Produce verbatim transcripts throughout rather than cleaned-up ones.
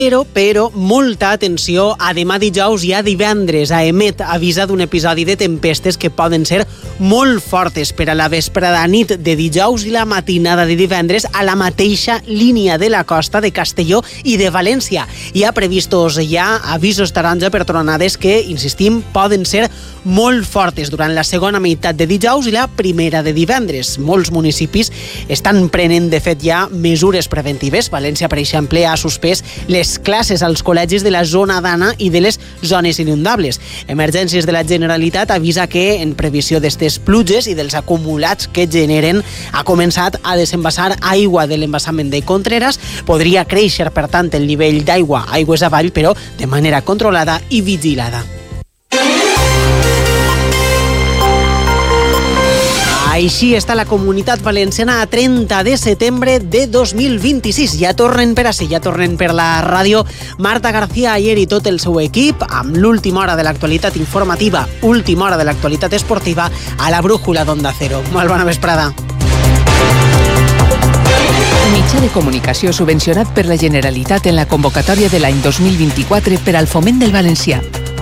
Però, però, molta atenció, a demà dijous i a divendres. A Emet avisa d'un episodi de tempestes que poden ser molt fortes per a la vesprada nit de dijous i la matinada de divendres a la mateixa línia de la costa de Castelló i de València. Hi ha previstos ja avisos taronja per tronades que, insistim, poden ser molt fortes durant la segona meitat de dijous i la primera de divendres. Molts municipis estan prenent, de fet, ja mesures preventives. València, per exemple, ha suspès les classes als col·legis de la zona d'Anna i de les zones inundables. Emergències de la Generalitat avisa que, en previsió d'estes pluges i dels acumulats que generen, ha començat a desembassar aigua de l'embassament de Contreras. Podria créixer, per tant, el nivell d'aigua aigües avall, però de manera controlada i vigilada. Així està la Comunitat Valenciana a trenta de setembre de dos mil vint-i-sis. Ja tornen per ací, ja tornen per la ràdio Marta García Ayer i tot el seu equip amb l'última hora de l'actualitat informativa, última hora de l'actualitat esportiva a la brújula d'Onda Cero. Molt bona vesprada. Mitjà de comunicació subvencionat per la Generalitat en la convocatòria de l'any dos mil vint-i-quatre per al foment del valencià.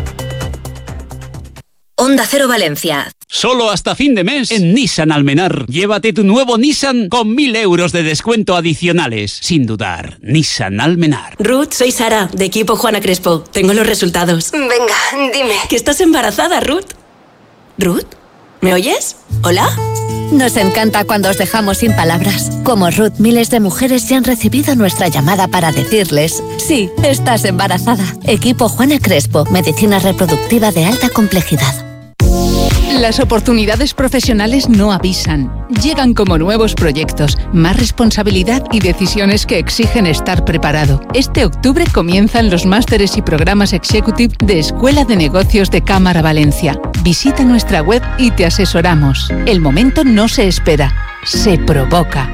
Onda Cero Valencia. Solo hasta fin de mes en Nissan Almenar. Llévate tu nuevo Nissan con mil euros de descuento adicionales. Sin dudar, Nissan Almenar. Ruth, soy Sara, de equipo Juana Crespo. Tengo los resultados. Venga, dime. ¿Que estás embarazada, Ruth? ¿Ruth? ¿Me oyes? ¿Hola? Nos encanta cuando os dejamos sin palabras. Como Ruth, miles de mujeres ya han recibido nuestra llamada para decirles: sí, estás embarazada. Equipo Juana Crespo, medicina reproductiva de alta complejidad. Las oportunidades profesionales no avisan. Llegan como nuevos proyectos, más responsabilidad y decisiones que exigen estar preparado. Este octubre comienzan los másteres y programas Executive de Escuela de Negocios de Cámara Valencia. Visita nuestra web y te asesoramos. El momento no se espera, se provoca.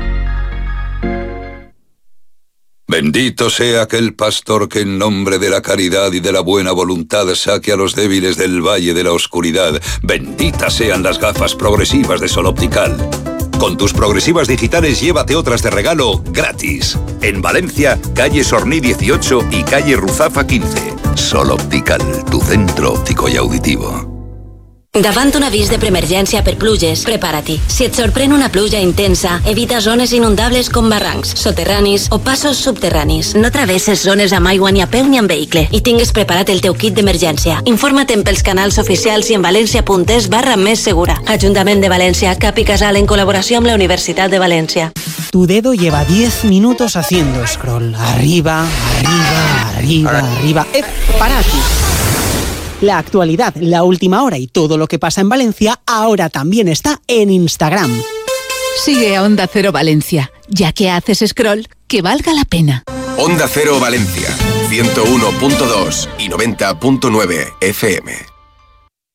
Bendito sea aquel pastor que en nombre de la caridad y de la buena voluntad saque a los débiles del valle de la oscuridad. Benditas sean las gafas progresivas de Sol Optical. Con tus progresivas digitales llévate otras de regalo gratis. En Valencia, calle Sorní dieciocho y calle Ruzafa quince. Sol Optical, tu centro óptico y auditivo. Davant un avís de preemergència per pluges, prepara-t'hi. Si et sorprèn una pluja intensa, evita zones inundables com barrancs, soterranis o passos subterranis. No travesses zones amb aigua ni a peu ni amb vehicle i tingues preparat el teu kit d'emergència. Informa't pels canals oficials i en valencia.es barra més segura. Ajuntament de València, Cap i Casal en col·laboració amb la Universitat de València. Tu dedo lleva diez minutos haciendo scroll. Arriba, arriba, arriba, arriba. Eh, para aquí. La actualidad, la última hora y todo lo que pasa en Valencia ahora también está en Instagram. Sigue a Onda Cero Valencia, ya que haces scroll, que valga la pena. Onda Cero Valencia, ciento uno punto dos y noventa punto nueve F M.